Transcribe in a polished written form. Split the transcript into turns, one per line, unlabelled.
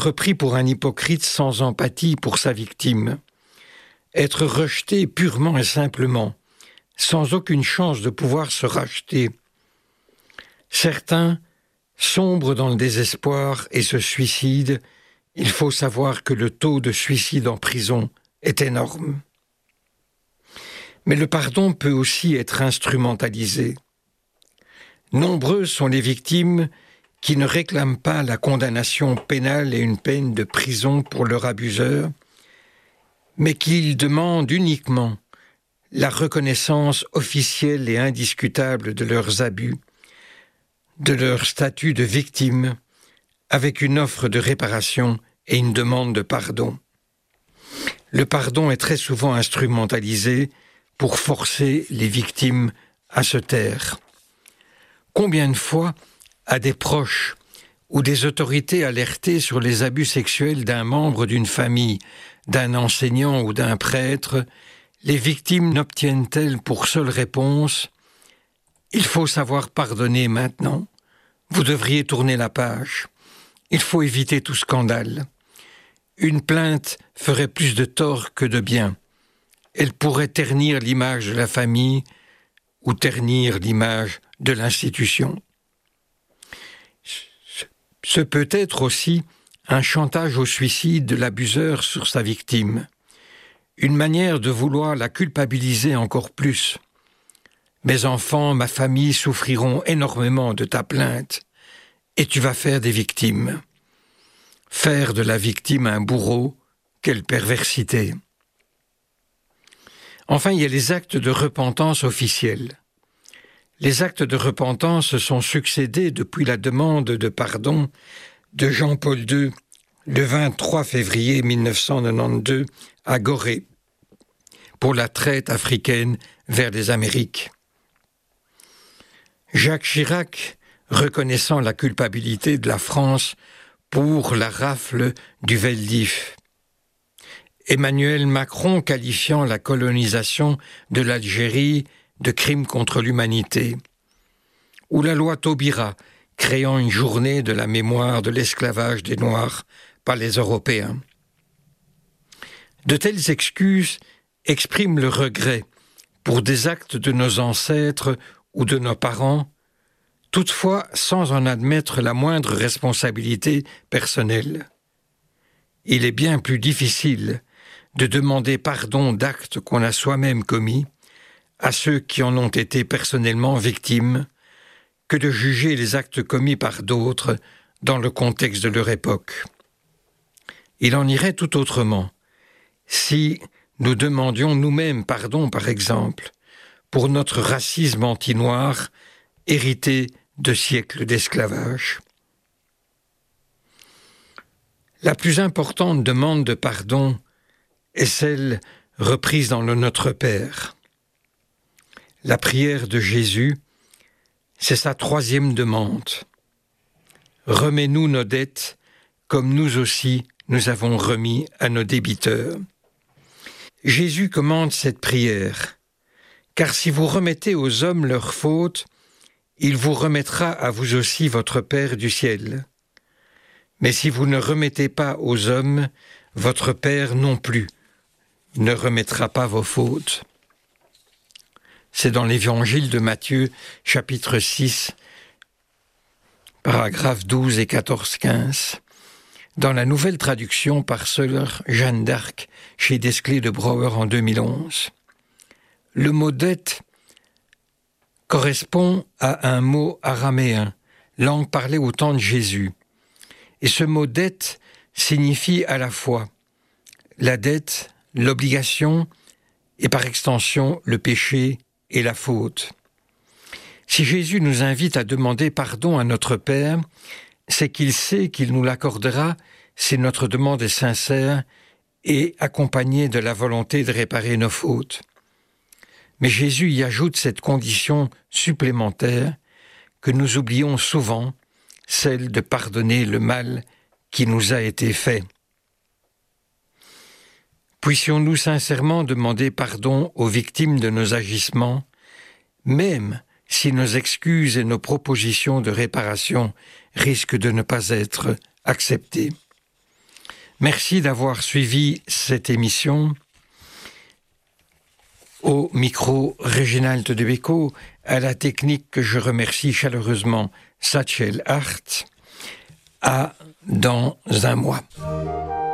pris pour un hypocrite sans empathie pour sa victime, être rejeté purement et simplement, sans aucune chance de pouvoir se racheter. Certains sombrent dans le désespoir et se suicident. Il faut savoir que le taux de suicide en prison est énorme. Mais le pardon peut aussi être instrumentalisé. Nombreuses sont les victimes qui ne réclament pas la condamnation pénale et une peine de prison pour leur abuseur, mais qui demandent uniquement la reconnaissance officielle et indiscutable de leurs abus, de leur statut de victime, avec une offre de réparation et une demande de pardon. Le pardon est très souvent instrumentalisé pour forcer les victimes à se taire. Combien de fois, à des proches ou des autorités alertées sur les abus sexuels d'un membre d'une famille, d'un enseignant ou d'un prêtre, les victimes n'obtiennent-elles pour seule réponse « Il faut savoir pardonner maintenant. Vous devriez tourner la page. Il faut éviter tout scandale. Une plainte ferait plus de tort que de bien. Elle pourrait ternir l'image de la famille ou ternir l'image de l'institution. » Ce peut être aussi un chantage au suicide de l'abuseur sur sa victime, une manière de vouloir la culpabiliser encore plus. « Mes enfants, ma famille souffriront énormément de ta plainte, et tu vas faire des victimes. » Faire de la victime un bourreau, quelle perversité. Enfin, il y a les actes de repentance officiels. Les actes de repentance se sont succédés depuis la demande de pardon de Jean-Paul II le 23 février 1992 à Gorée pour la traite africaine vers les Amériques. Jacques Chirac, reconnaissant la culpabilité de la France pour la rafle du Veldiv. Emmanuel Macron qualifiant la colonisation de l'Algérie de crime contre l'humanité, ou la loi Taubira créant une journée de la mémoire de l'esclavage des Noirs par les Européens. De telles excuses expriment le regret pour des actes de nos ancêtres ou de nos parents, toutefois sans en admettre la moindre responsabilité personnelle. Il est bien plus difficile de demander pardon d'actes qu'on a soi-même commis à ceux qui en ont été personnellement victimes, que de juger les actes commis par d'autres dans le contexte de leur époque. Il en irait tout autrement si nous demandions nous-mêmes pardon, par exemple, pour notre racisme anti-noir hérité de siècles d'esclavage. La plus importante demande de pardon est celle reprise dans le Notre Père. La prière de Jésus, c'est sa troisième demande. Remets-nous nos dettes, comme nous aussi nous avons remis à nos débiteurs. Jésus commande cette prière, car si vous remettez aux hommes leurs fautes, il vous remettra à vous aussi votre Père du ciel. Mais si vous ne remettez pas aux hommes, votre Père non plus ne remettra pas vos fautes. C'est dans l'Évangile de Matthieu, chapitre 6, paragraphes 12 et 14-15. Dans la nouvelle traduction par Sœur Jeanne d'Arc, chez Desclés de Brouwer en 2011. Le mot « dette » correspond à un mot araméen, langue parlée au temps de Jésus. Et ce mot « dette » signifie à la fois la dette, l'obligation et par extension le péché et la faute. Si Jésus nous invite à demander pardon à notre Père, c'est qu'il sait qu'il nous l'accordera si notre demande est sincère et accompagnée de la volonté de réparer nos fautes. Mais Jésus y ajoute cette condition supplémentaire que nous oublions souvent, celle de pardonner le mal qui nous a été fait. Puissions-nous sincèrement demander pardon aux victimes de nos agissements, même si nos excuses et nos propositions de réparation risquent de ne pas être acceptées. Merci d'avoir suivi cette émission. Au micro, Réginald de Bécaud, à la technique que je remercie chaleureusement, Satchel Hart. À dans un mois.